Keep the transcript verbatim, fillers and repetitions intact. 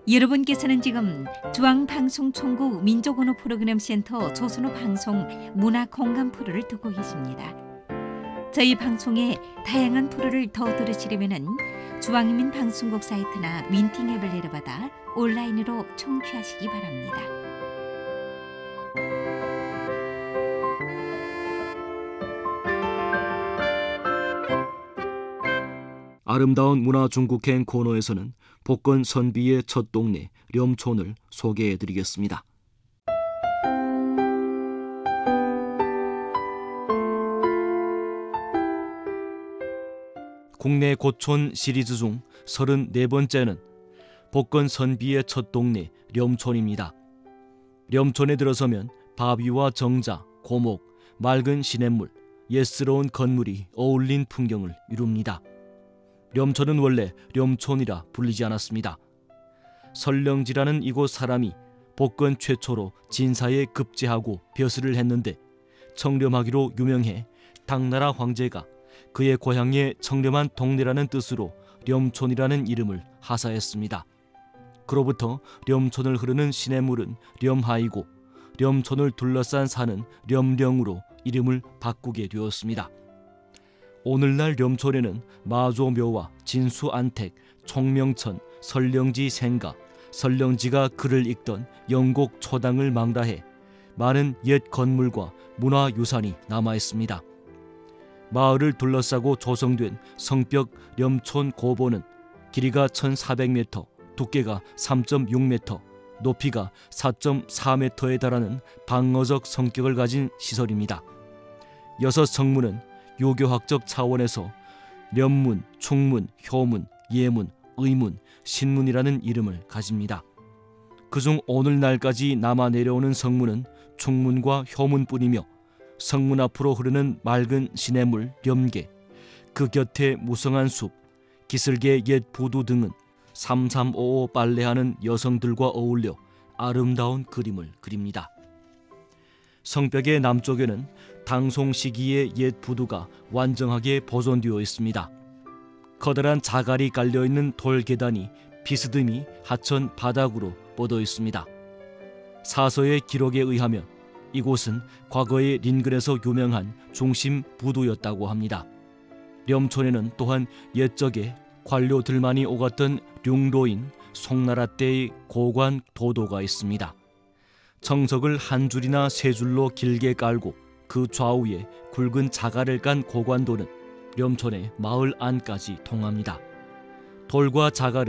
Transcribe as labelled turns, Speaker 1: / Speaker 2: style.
Speaker 1: 여러분께서는 지금 중앙방송총국 민족언어 프로그램 센터 조선어 방송 문화 공감 프로를 듣고 계십니다. 저희 방송의 다양한 프로를 더 들으시려면 중앙인민 방송국 사이트나 윈팅 앱을 내려받아 온라인으로 청취하시기 바랍니다.
Speaker 2: 아름다운 문화 중국행 코너에서는 복건 선비의 첫 동네 렴촌을 소개해드리겠습니다. 국내 고촌 시리즈 중 서른네 번째는 복건 선비의 첫 동네 렴촌입니다. 렴촌에 들어서면 바위와 정자, 고목, 맑은 시냇물, 옛스러운 건물이 어울린 풍경을 이룹니다. 렴촌은 원래 렴촌이라 불리지 않았습니다. 설령지라는 이곳 사람이 복건 최초로 진사에 급제하고 벼슬을 했는데 청렴하기로 유명해 당나라 황제가 그의 고향에 청렴한 동네라는 뜻으로 렴촌이라는 이름을 하사했습니다. 그로부터 렴촌을 흐르는 시냇물은 렴하이고 렴촌을 둘러싼 산은 렴령으로 이름을 바꾸게 되었습니다. 오늘날 렴촌에는 마조묘와 진수안택, 총명천, 설령지 생가, 설령지가 글을 읽던 영곡 초당을 망라해 많은 옛 건물과 문화유산이 남아있습니다. 마을을 둘러싸고 조성된 성벽 렴촌 고보는 길이가 천사백 미터, 두께가 삼 점 육 미터, 높이가 사 점 사 미터에 달하는 방어적 성격을 가진 시설입니다. 여섯 성문은 유교학적 차원에서 렴문, 충문, 효문, 예문, 의문, 신문이라는 이름을 가집니다. 그중 오늘날까지 남아 내려오는 성문은 충문과 효문뿐이며 성문 앞으로 흐르는 맑은 시냇물 렴계, 그 곁에 무성한 숲, 기슭의 옛 부두 등은 삼삼오오 빨래하는 여성들과 어울려 아름다운 그림을 그립니다. 성벽의 남쪽에는 당송 시기의 옛 부두가 완전하게 보존되어 있습니다. 커다란 자갈이 깔려있는 돌 계단이 비스듬히 하천 바닥으로 뻗어 있습니다. 사서의 기록에 의하면 이곳은 과거의 린근에서 유명한 중심 부두였다고 합니다. 렴촌에는 또한 옛적에 관료들만이 오갔던 룡로인 송나라 때의 고관 도도가 있습니다. 청석을 한 줄이나 세 줄로 길게 깔고 그 좌우에 굵은 자갈을 깐 고관도는 렴촌의 마을 안까지 통합니다. 돌과 자갈은